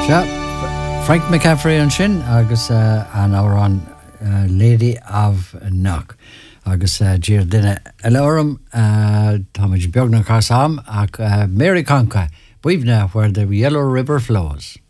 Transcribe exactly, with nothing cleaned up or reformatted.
Se Frank McCaffrey an sin agus uh, an árán uh, Lady of Knock agus uh, dír duine eilem uh, táid beagna cá sam ach uh, Mary Conca buimhne where the Yellow River flows.